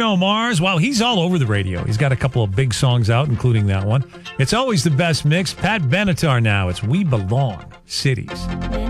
Bruno Mars. Wow, he's all over the radio. He's got a couple of big songs out, including that one. It's always the best mix. Pat Benatar now. It's We Belong Cities.